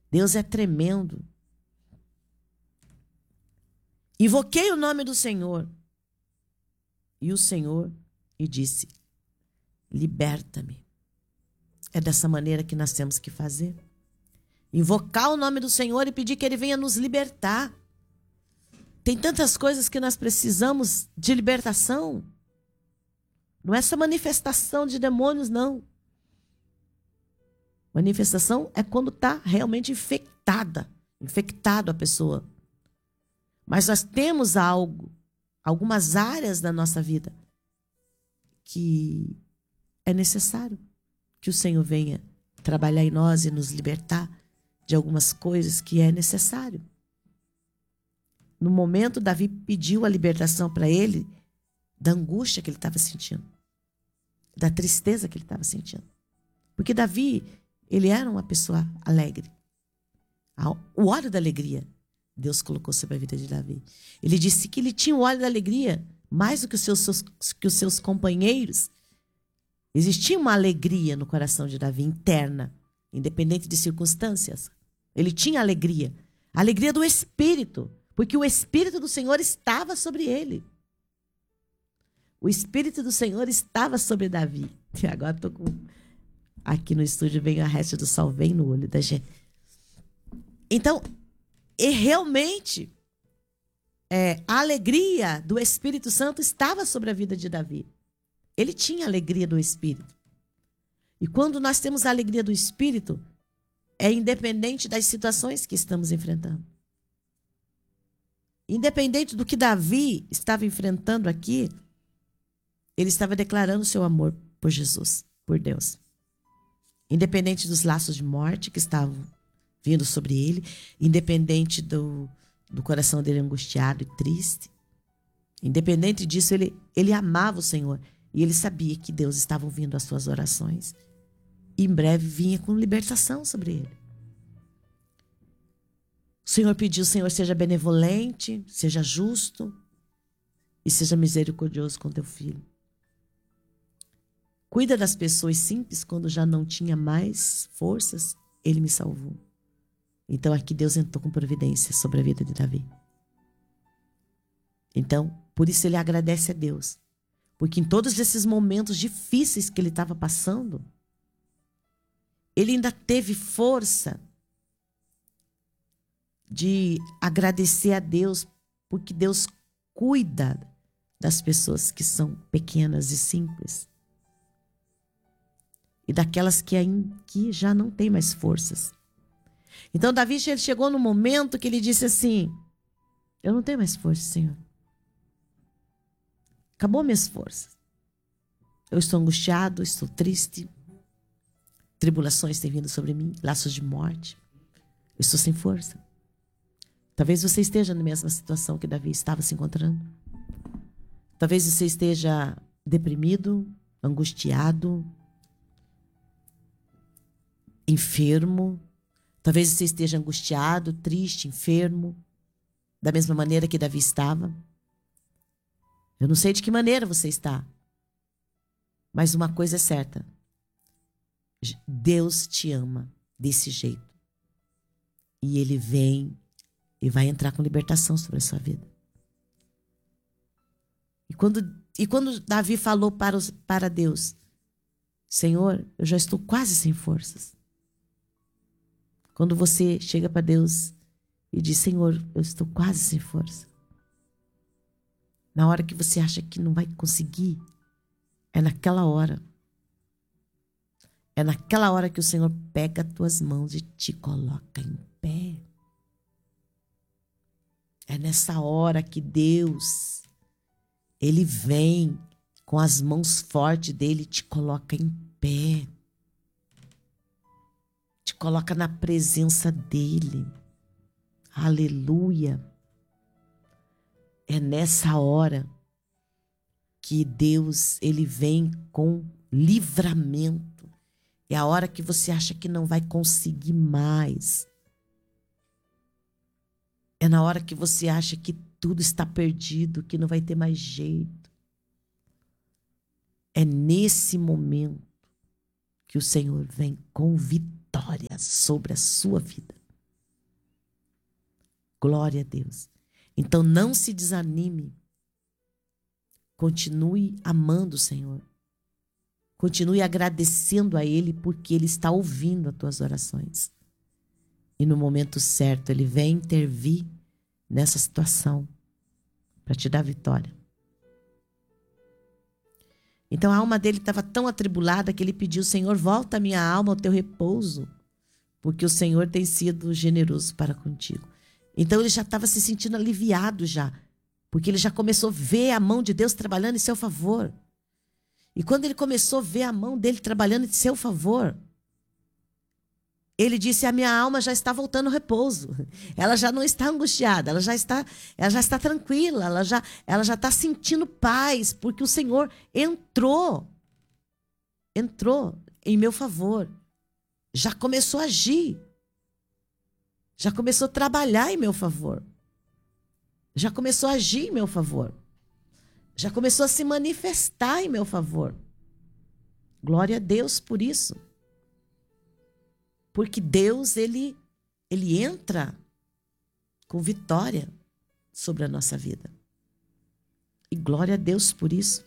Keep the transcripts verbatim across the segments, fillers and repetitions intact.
Deus é tremendo. Invoquei o nome do Senhor. E o Senhor me disse: liberta-me. É dessa maneira que nós temos que fazer. Invocar o nome do Senhor e pedir que Ele venha nos libertar. Tem tantas coisas que nós precisamos de libertação. Não é essa manifestação de demônios, não. Manifestação é quando está realmente infectada. Infectado a pessoa. Mas nós temos algo, algumas áreas da nossa vida que é necessário que o Senhor venha trabalhar em nós e nos libertar de algumas coisas que é necessário. No momento, Davi pediu a libertação para ele da angústia que ele estava sentindo, da tristeza que ele estava sentindo. Porque Davi, ele era uma pessoa alegre. O óleo da alegria, Deus colocou sobre a vida de Davi. Ele disse que ele tinha o óleo da alegria mais do que os seus, seus, que os seus companheiros. Existia uma alegria no coração de Davi, interna, independente de circunstâncias. Ele tinha alegria. A alegria do Espírito, porque o Espírito do Senhor estava sobre ele. O Espírito do Senhor estava sobre Davi. E agora estou com... Aqui no estúdio vem a resta do sol, vem no olho da gente. Então, e realmente, é, a alegria do Espírito Santo estava sobre a vida de Davi. Ele tinha a alegria do Espírito. E quando nós temos a alegria do Espírito, é independente das situações que estamos enfrentando. Independente do que Davi estava enfrentando aqui, ele estava declarando seu amor por Jesus, por Deus. Independente dos laços de morte que estavam vindo sobre ele, independente do, do coração dele angustiado e triste, independente disso, ele, ele amava o Senhor e ele sabia que Deus estava ouvindo as suas orações. E em breve vinha com libertação sobre ele. O Senhor pediu: Senhor, seja benevolente, seja justo e seja misericordioso com teu filho. Cuida das pessoas simples. Quando já não tinha mais forças, ele me salvou. Então aqui Deus entrou com providência sobre a vida de Davi. Então, por isso ele agradece a Deus. Porque em todos esses momentos difíceis que ele estava passando, ele ainda teve força de agradecer a Deus, porque Deus cuida das pessoas que são pequenas e simples. E daquelas que, ainda, que já não têm mais forças. Então Davi ele chegou no momento que ele disse assim: eu não tenho mais força, Senhor. Acabou minhas forças. Eu estou angustiado, estou triste. Tribulações têm vindo sobre mim, laços de morte. Eu estou sem força. Talvez você esteja na mesma situação que Davi estava se encontrando. Talvez você esteja deprimido, angustiado, enfermo. Talvez você esteja angustiado, triste, enfermo, da mesma maneira que Davi estava. Eu não sei de que maneira você está, mas uma coisa é certa: Deus te ama desse jeito. E Ele vem e vai entrar com libertação sobre a sua vida. E quando, e quando Davi falou para, os, para Deus: Senhor, eu já estou quase sem forças. Quando você chega para Deus e diz: Senhor, eu estou quase sem força. Na hora que você acha que não vai conseguir, é naquela hora. É naquela hora que o Senhor pega as tuas mãos e te coloca em pé. É nessa hora que Deus, Ele vem com as mãos fortes dele e te coloca em pé. Te coloca na presença dele. Aleluia. É nessa hora que Deus, Ele vem com livramento. É a hora que você acha que não vai conseguir mais. É na hora que você acha que tudo está perdido, que não vai ter mais jeito. É nesse momento que o Senhor vem com vitória sobre a sua vida. Glória a Deus. Então não se desanime. Continue amando o Senhor. Continue agradecendo a Ele porque Ele está ouvindo as tuas orações. E no momento certo Ele vem intervir nessa situação para te dar vitória. Então a alma dele estava tão atribulada que ele pediu: Senhor, volta a minha alma ao teu repouso, porque o Senhor tem sido generoso para contigo. Então ele já estava se sentindo aliviado já, porque ele já começou a ver a mão de Deus trabalhando em seu favor. E quando ele começou a ver a mão dele trabalhando em seu favor, ele disse: a minha alma já está voltando ao repouso. Ela já não está angustiada, ela já está, ela já está tranquila, ela já, ela já está sentindo paz, porque o Senhor entrou, entrou em meu favor. Já começou a agir. Já começou a trabalhar em meu favor. Já começou a agir em meu favor. Já começou a se manifestar em meu favor. Glória a Deus por isso. Porque Deus, ele, ele entra com vitória sobre a nossa vida. E glória a Deus por isso.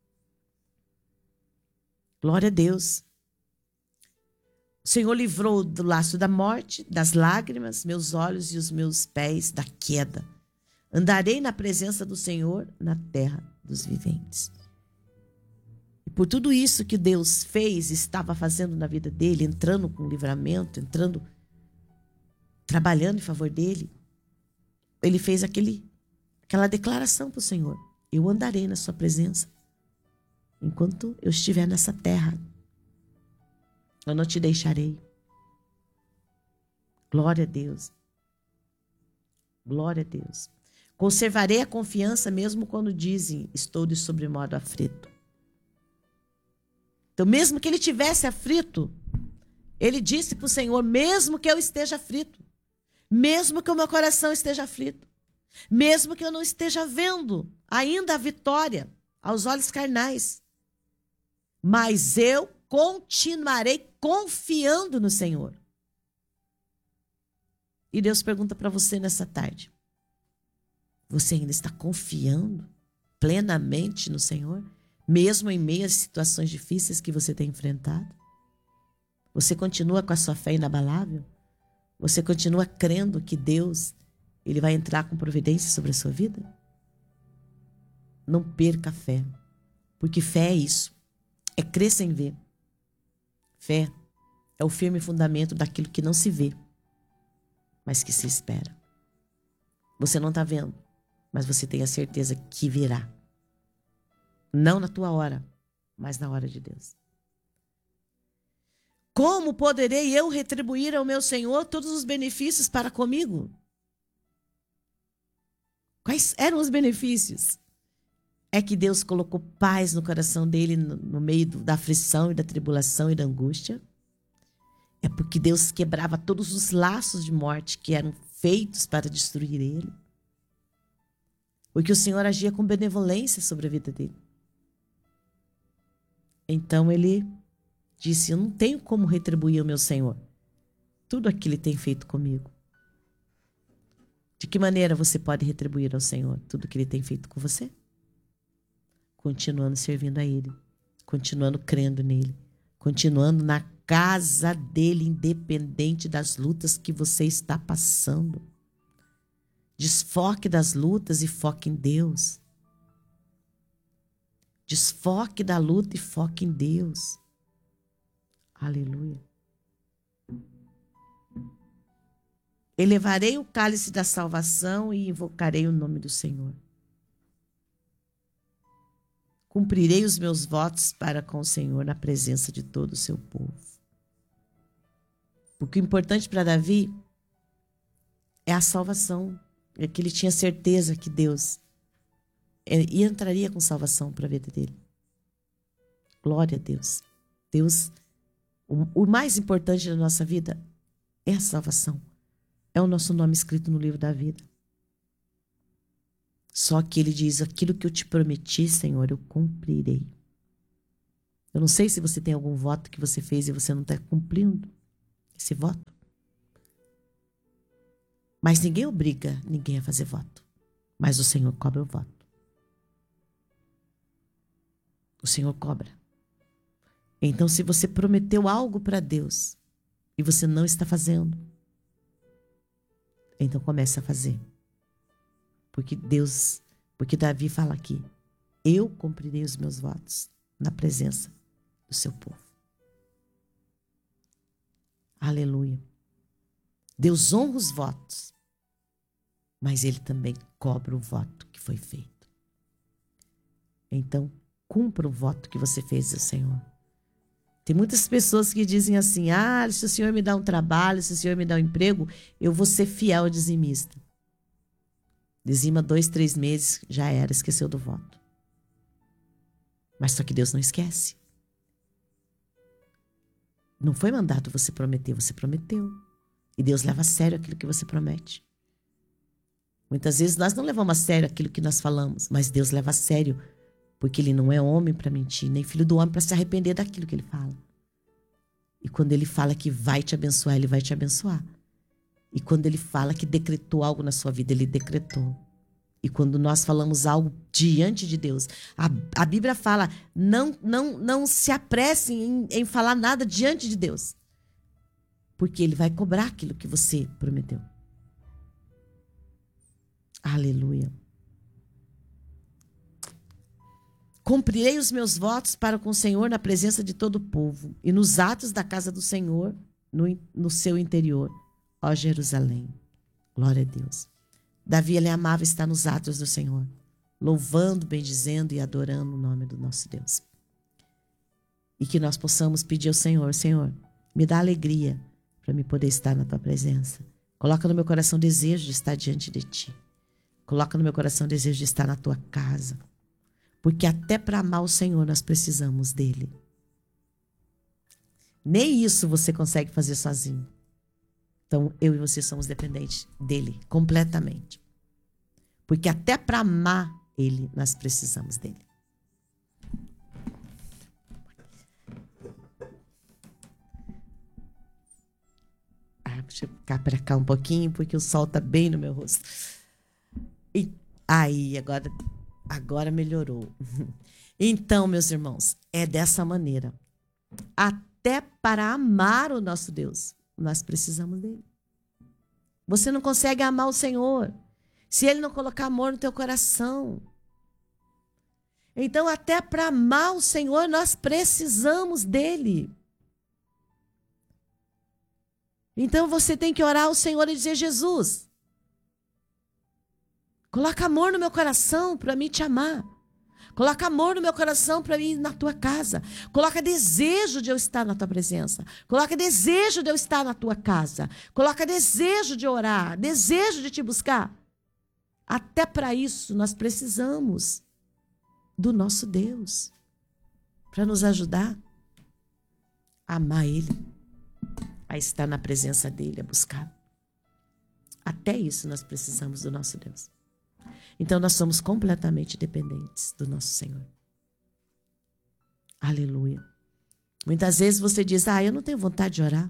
Glória a Deus. O Senhor livrou do laço da morte, das lágrimas, meus olhos e os meus pés da queda. Andarei na presença do Senhor na terra dos viventes. E por tudo isso que Deus fez, estava fazendo na vida dele, entrando com livramento, entrando, trabalhando em favor dele, ele fez aquele, aquela declaração para o Senhor: eu andarei na sua presença enquanto eu estiver nessa terra. Eu não te deixarei. Glória a Deus. Glória a Deus. Conservarei a confiança mesmo quando dizem: estou de sobremodo aflito. Então, mesmo que ele tivesse aflito, ele disse para o Senhor: mesmo que eu esteja aflito, mesmo que o meu coração esteja aflito, mesmo que eu não esteja vendo ainda a vitória aos olhos carnais, mas eu continuarei confiando no Senhor. E Deus pergunta para você nessa tarde: você ainda está confiando plenamente no Senhor? Mesmo em meio às situações difíceis que você tem enfrentado? Você continua com a sua fé inabalável? Você continua crendo que Deus, ele vai entrar com providência sobre a sua vida? Não perca a fé. Porque fé é isso. É crer sem ver. Fé é o firme fundamento daquilo que não se vê, mas que se espera. Você não está vendo, mas você tem a certeza que virá. Não na tua hora, mas na hora de Deus. Como poderei eu retribuir ao meu Senhor todos os benefícios para comigo? Quais eram os benefícios? É que Deus colocou paz no coração dele no, no meio do, da aflição e da tribulação e da angústia. É porque Deus quebrava todos os laços de morte que eram feitos para destruir ele. Porque o Senhor agia com benevolência sobre a vida dele. Então ele disse: eu não tenho como retribuir ao meu Senhor tudo aquilo que ele tem feito comigo. De que maneira você pode retribuir ao Senhor tudo que ele tem feito com você? Continuando servindo a ele, continuando crendo nele, continuando na casa dele, independente das lutas que você está passando. Desfoque das lutas e foque em Deus. Desfoque da luta e foque em Deus. Aleluia. Elevarei o cálice da salvação e invocarei o nome do Senhor. Cumprirei os meus votos para com o Senhor na presença de todo o seu povo. Porque o importante para Davi é a salvação. É que ele tinha certeza que Deus e entraria com salvação para a vida dele. Glória a Deus. Deus, o, o mais importante da nossa vida é a salvação. É o nosso nome escrito no livro da vida. Só que ele diz: aquilo que eu te prometi, Senhor, eu cumprirei. Eu não sei se você tem algum voto que você fez e você não está cumprindo esse voto. Mas ninguém obriga ninguém a fazer voto. Mas o Senhor cobra o voto. O Senhor cobra. Então, se você prometeu algo para Deus e você não está fazendo, então comece a fazer. Porque Deus, porque Davi fala aqui, eu cumprirei os meus votos na presença do seu povo. Aleluia. Deus honra os votos, mas Ele também cobra o voto que foi feito. Então, cumpra o voto que você fez ao Senhor. Tem muitas pessoas que dizem assim, ah, se o Senhor me dá um trabalho, se o Senhor me dá um emprego, eu vou ser fiel ao dizimista. Dizima dois, três meses, já era, esqueceu do voto. Mas só que Deus não esquece. Não foi mandado você prometer, você prometeu. E Deus leva a sério aquilo que você promete. Muitas vezes nós não levamos a sério aquilo que nós falamos, mas Deus leva a sério, porque Ele não é homem para mentir, nem filho do homem para se arrepender daquilo que Ele fala. E quando Ele fala que vai te abençoar, Ele vai te abençoar. E quando Ele fala que decretou algo na sua vida, Ele decretou. E quando nós falamos algo diante de Deus, a, a Bíblia fala, não, não, não se apressem em, em falar nada diante de Deus. Porque Ele vai cobrar aquilo que você prometeu. Aleluia. Cumprirei os meus votos para com o Senhor na presença de todo o povo e nos atos da casa do Senhor, no, no seu interior, ó Jerusalém. Glória a Deus. Davi, ele amava estar nos atos do Senhor, louvando, bendizendo e adorando o nome do nosso Deus. E que nós possamos pedir ao Senhor, Senhor, me dá alegria para me poder estar na tua presença. Coloca no meu coração desejo de estar diante de ti. Coloca no meu coração desejo de estar na tua casa. Porque até para amar o Senhor nós precisamos dele. Nem isso você consegue fazer sozinho. Então eu e você somos dependentes dele completamente. Porque até para amar ele nós precisamos dele. Ah, deixa eu ficar para cá um pouquinho porque o sol está bem no meu rosto. E aí, agora... Agora melhorou. Então, meus irmãos, é dessa maneira. Até para amar o nosso Deus, nós precisamos dele. Você não consegue amar o Senhor se ele não colocar amor no teu coração. Então, até para amar o Senhor, nós precisamos dele. Então, você tem que orar ao Senhor e dizer, Jesus, coloca amor no meu coração para mim te amar. Coloca amor no meu coração para mim ir na tua casa. Coloca desejo de eu estar na tua presença. Coloca desejo de eu estar na tua casa. Coloca desejo de orar, desejo de te buscar. Até para isso nós precisamos do nosso Deus para nos ajudar a amar Ele, a estar na presença dEle, a buscar. Até isso nós precisamos do nosso Deus. Então, nós somos completamente dependentes do nosso Senhor. Aleluia. Muitas vezes você diz, ah, eu não tenho vontade de orar.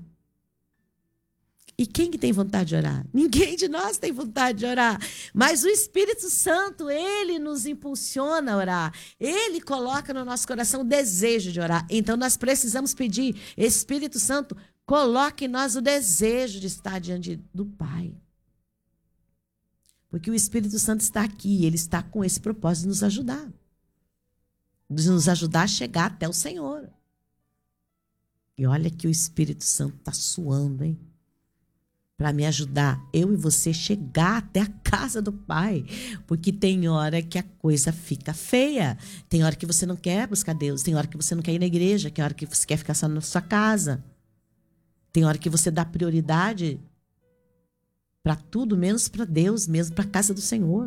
E quem que tem vontade de orar? Ninguém de nós tem vontade de orar. Mas o Espírito Santo, ele nos impulsiona a orar. Ele coloca no nosso coração o desejo de orar. Então, nós precisamos pedir, Espírito Santo, coloque em nós o desejo de estar diante do Pai. Porque o Espírito Santo está aqui, ele está com esse propósito de nos ajudar. De nos ajudar a chegar até o Senhor. E olha que o Espírito Santo está suando, hein? Para me ajudar, eu e você, chegar até a casa do Pai. Porque tem hora que a coisa fica feia. Tem hora que você não quer buscar Deus. Tem hora que você não quer ir na igreja. Tem hora que você quer ficar só na sua casa. Tem hora que você dá prioridade para tudo, menos para Deus, mesmo para a casa do Senhor.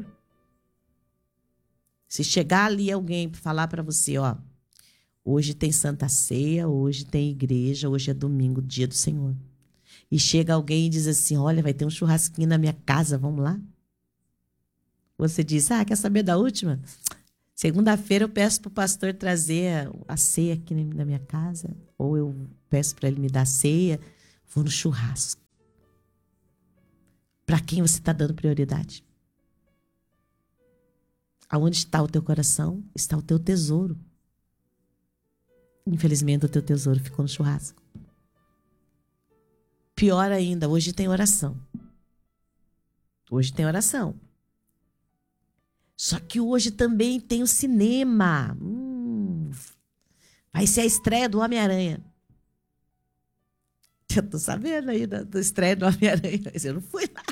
Se chegar ali alguém para falar para você, ó, hoje tem Santa Ceia, hoje tem igreja, hoje é domingo, dia do Senhor. E chega alguém e diz assim, olha, vai ter um churrasquinho na minha casa, vamos lá? Você diz, ah, quer saber da última? Segunda-feira eu peço para o pastor trazer a ceia aqui na minha casa, ou eu peço para ele me dar a ceia, vou no churrasco. Para quem você está dando prioridade? Aonde está o teu coração, está o teu tesouro. Infelizmente, o teu tesouro ficou no churrasco. Pior ainda, hoje tem oração. Hoje tem oração. Só que hoje também tem o cinema. Hum, vai ser a estreia do Homem-Aranha. Eu tô sabendo aí da, da estreia do Homem-Aranha, mas eu não fui lá.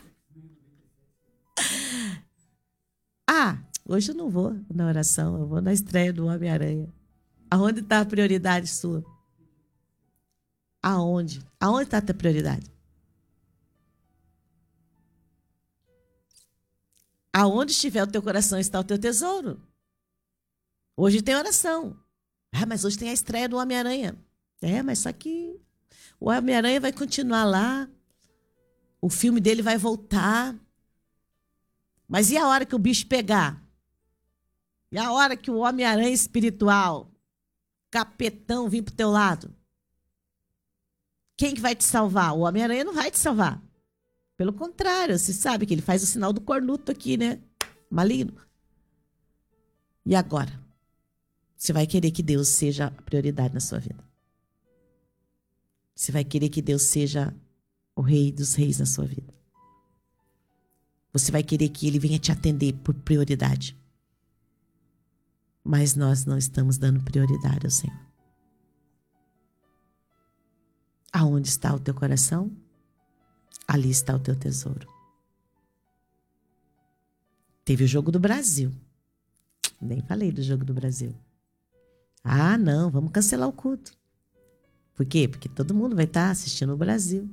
Ah, hoje eu não vou na oração, eu vou na estreia do Homem-Aranha. Aonde está a prioridade sua? Aonde? Aonde está a tua prioridade? Aonde estiver o teu coração está o teu tesouro. Hoje tem oração. Ah, mas hoje tem a estreia do Homem-Aranha. É, mas só que o Homem-Aranha vai continuar lá. O filme dele vai voltar. Mas e a hora que o bicho pegar? E a hora que o Homem-Aranha espiritual, capetão, vir pro teu lado? Quem que vai te salvar? O Homem-Aranha não vai te salvar. Pelo contrário, você sabe que ele faz o sinal do cornuto aqui, né? Maligno. E agora? Você vai querer que Deus seja a prioridade na sua vida? Você vai querer que Deus seja o rei dos reis na sua vida? Você vai querer que Ele venha te atender por prioridade? Mas nós não estamos dando prioridade ao Senhor. Aonde está o teu coração? Ali está o teu tesouro. Teve o jogo do Brasil. Nem falei do jogo do Brasil. Ah, não, vamos cancelar o culto. Por quê? Porque todo mundo vai estar assistindo o Brasil.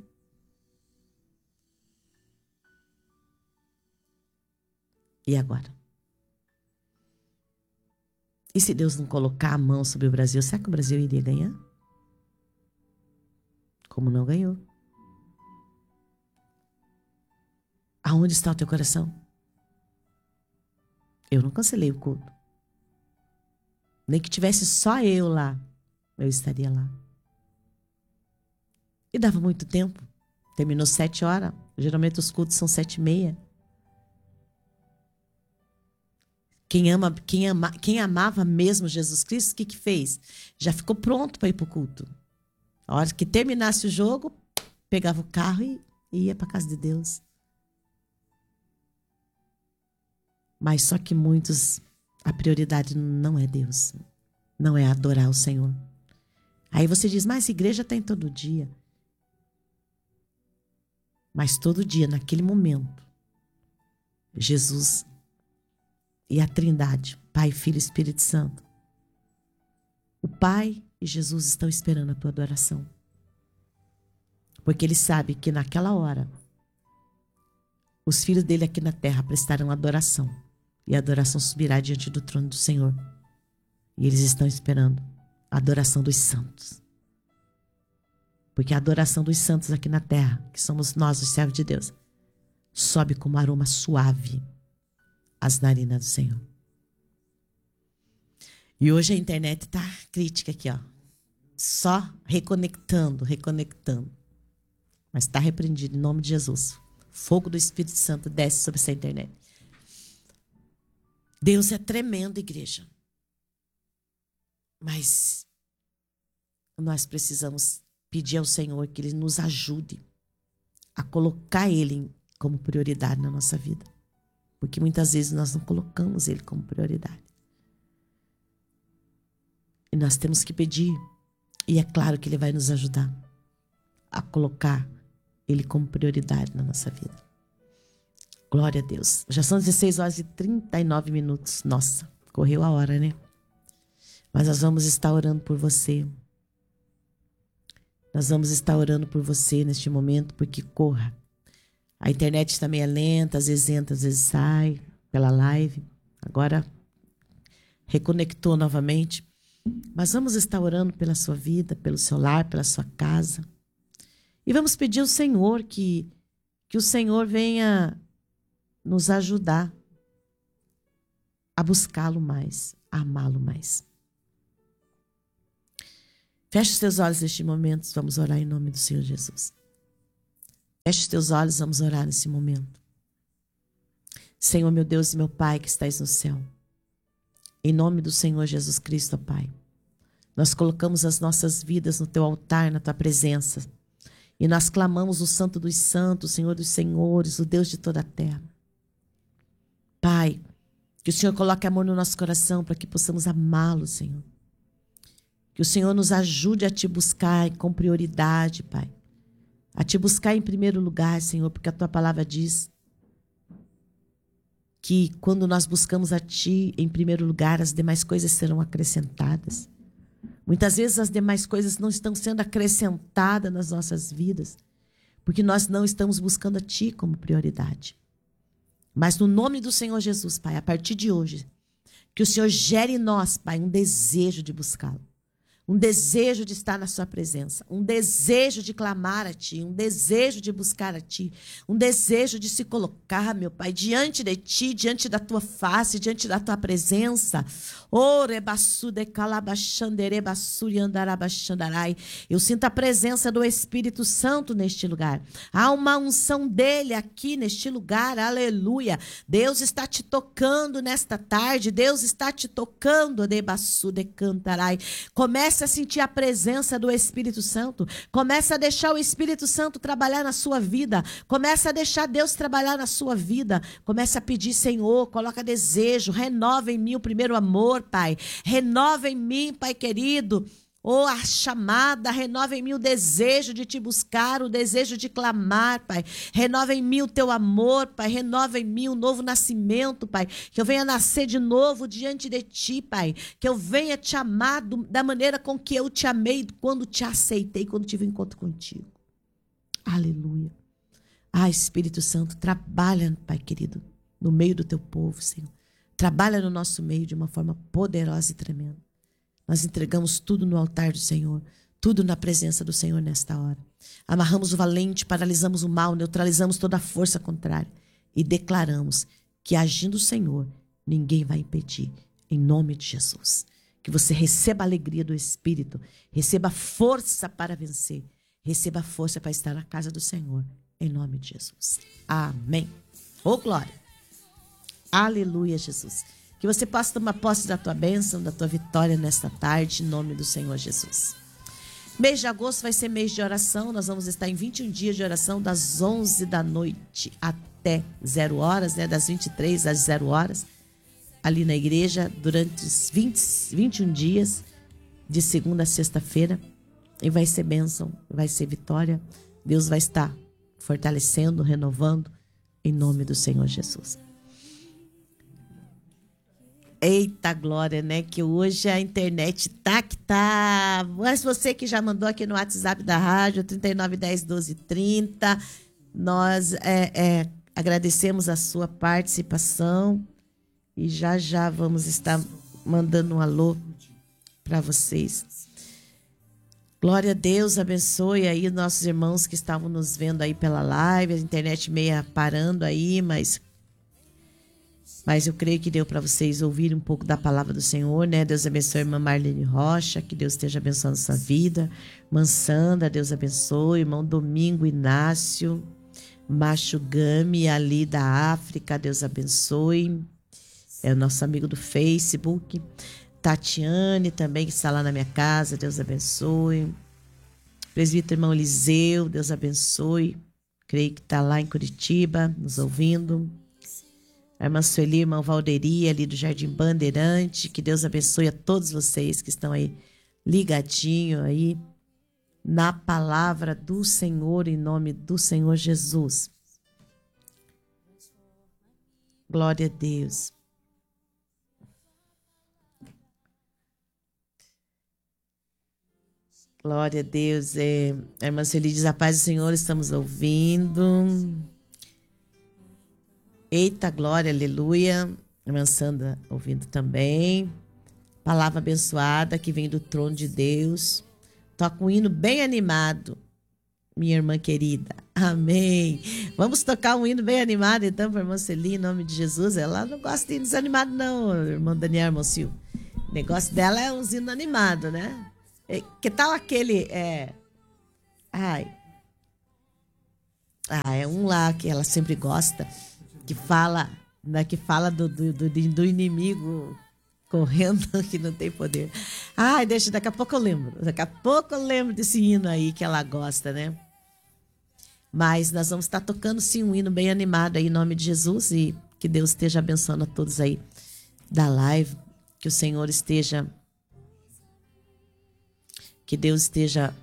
E agora? E se Deus não colocar a mão sobre o Brasil, será que o Brasil iria ganhar? Como não ganhou? Aonde está o teu coração? Eu não cancelei o culto. Nem que tivesse só eu lá, eu estaria lá. E dava muito tempo. Terminou sete horas. Geralmente os cultos são sete e meia. Quem, ama, quem, ama, quem amava mesmo Jesus Cristo, o que que fez? Já ficou pronto para ir para o culto. A hora que terminasse o jogo, pegava o carro e, e ia para a casa de Deus. Mas só que muitos, a prioridade não é Deus. Não é adorar o Senhor. Aí você diz, mas a igreja tem todo dia. Mas todo dia, naquele momento, Jesus e a Trindade, Pai, Filho e Espírito Santo. O Pai e Jesus estão esperando a tua adoração. Porque Ele sabe que naquela hora, os filhos dele aqui na terra prestarão adoração. E a adoração subirá diante do trono do Senhor. E eles estão esperando a adoração dos santos. Porque a adoração dos santos aqui na terra, que somos nós, os servos de Deus, sobe como aroma suave às narinas do Senhor. E hoje a internet está crítica aqui, ó. Só reconectando, reconectando. Mas está repreendido em nome de Jesus. Fogo do Espírito Santo desce sobre essa internet. Deus é tremendo, igreja. Mas nós precisamos pedir ao Senhor que Ele nos ajude a colocar Ele como prioridade na nossa vida. Porque muitas vezes nós não colocamos Ele como prioridade. E nós temos que pedir. E é claro que Ele vai nos ajudar a colocar Ele como prioridade na nossa vida. Glória a Deus. Já são dezesseis horas e trinta e nove minutos. Nossa, correu a hora, né? Mas nós vamos estar orando por você. Nós vamos estar orando por você neste momento, porque corra. A internet também é lenta, às vezes entra, às vezes sai pela live. Agora reconectou novamente. Mas vamos estar orando pela sua vida, pelo seu lar, pela sua casa. E vamos pedir ao Senhor que, que o Senhor venha nos ajudar a buscá-lo mais, a amá-lo mais. Feche os teus olhos neste momento, vamos orar em nome do Senhor Jesus. Feche Feche os teus olhos, vamos orar nesse momento. Senhor, meu Deus e meu Pai que estais no céu, em nome do Senhor Jesus Cristo, Pai, nós colocamos as nossas vidas no teu altar, na tua presença, e nós clamamos o Santo dos Santos, Senhor dos Senhores, o Deus de toda a terra. Pai, que o Senhor coloque amor no nosso coração para que possamos amá-lo, Senhor. Que o Senhor nos ajude a te buscar com prioridade, Pai. A te buscar em primeiro lugar, Senhor, porque a tua palavra diz que quando nós buscamos a ti em primeiro lugar, as demais coisas serão acrescentadas. Muitas vezes as demais coisas não estão sendo acrescentadas nas nossas vidas, porque nós não estamos buscando a ti como prioridade. Mas no nome do Senhor Jesus, Pai, a partir de hoje, que o Senhor gere em nós, Pai, um desejo de buscá-lo. Um desejo de estar na sua presença, um desejo de clamar a ti, um desejo de buscar a ti, um desejo de se colocar, meu Pai, diante de ti, diante da tua face, diante da tua presença. Eu sinto a presença do Espírito Santo neste lugar. Há uma unção dele aqui neste lugar, aleluia. Deus está te tocando nesta tarde, Deus está te tocando. Comece Comece a sentir a presença do Espírito Santo. Comece a deixar o Espírito Santo trabalhar na sua vida. Comece a deixar Deus trabalhar na sua vida. Comece a pedir, Senhor, coloca desejo. Renova em mim o primeiro amor, Pai. Renova em mim, Pai querido, oh, a chamada, renova em mim o desejo de te buscar, o desejo de clamar, Pai. Renova em mim o teu amor, Pai. Renova em mim o novo nascimento, Pai. Que eu venha nascer de novo diante de ti, Pai. Que eu venha te amar do, da maneira com que eu te amei quando te aceitei, quando tive encontro contigo. Aleluia. Ah, Espírito Santo, trabalha, Pai querido, no meio do teu povo, Senhor. Trabalha no nosso meio de uma forma poderosa e tremenda. Nós entregamos tudo no altar do Senhor, tudo na presença do Senhor nesta hora. Amarramos o valente, paralisamos o mal, neutralizamos toda a força contrária e declaramos que, agindo o Senhor, ninguém vai impedir, em nome de Jesus. Que você receba a alegria do Espírito, receba força para vencer, receba força para estar na casa do Senhor, em nome de Jesus. Amém. Oh, glória. Aleluia, Jesus. Que você possa tomar posse da tua bênção, da tua vitória nesta tarde, em nome do Senhor Jesus. Mês de agosto vai ser mês de oração. Nós vamos estar em vinte e um dias de oração, das onze da noite até zero horas, né? Das vinte e três às zero horas, ali na igreja, durante os vinte, vinte e um dias, de segunda a sexta-feira. E vai ser bênção, vai ser vitória. Deus vai estar fortalecendo, renovando, em nome do Senhor Jesus. Eita glória, né? Que hoje a internet tá que tá. Mas você que já mandou aqui no WhatsApp da rádio, trinta e nove, dez, doze, trinta, nós é, é, agradecemos a sua participação e já já vamos estar mandando um alô para vocês. Glória a Deus, abençoe aí nossos irmãos que estavam nos vendo aí pela live, a internet meia parando aí, mas... Mas eu creio que deu para vocês ouvirem um pouco da palavra do Senhor, né? Deus abençoe a irmã Marlene Rocha, que Deus esteja abençoando a sua vida. Irmã Sandra, Deus abençoe. Irmão Domingo Inácio, Macho Gami, ali da África, Deus abençoe. É o nosso amigo do Facebook. Tatiane também, que está lá na minha casa, Deus abençoe. Presbítero irmão Eliseu, Deus abençoe. Creio que está lá em Curitiba, nos ouvindo. A irmã Sueli, irmã Valderi, ali do Jardim Bandeirante. Que Deus abençoe a todos vocês que estão aí ligadinho aí na palavra do Senhor, em nome do Senhor Jesus. Glória a Deus. Glória a Deus. É, a irmã Sueli diz: a paz do Senhor, estamos ouvindo. Eita, glória, aleluia. Irmã Sandra ouvindo também. Palavra abençoada que vem do trono de Deus. Toca um hino bem animado, minha irmã querida. Amém. Vamos tocar um hino bem animado, então, para a irmã Celi, em nome de Jesus. Ela não gosta de hinos animados, não, irmã Daniel, irmão Silvio. O negócio dela é uns hinos animados, né? Que tal aquele... É... Ai... Ah, é um lá que ela sempre gosta, que fala, né, que fala do, do, do, do inimigo correndo que não tem poder. Ai, deixa, daqui a pouco eu lembro. Daqui a pouco eu lembro desse hino aí que ela gosta, né? Mas nós vamos estar tocando sim um hino bem animado aí em nome de Jesus e que Deus esteja abençoando a todos aí da live, que o Senhor esteja que Deus esteja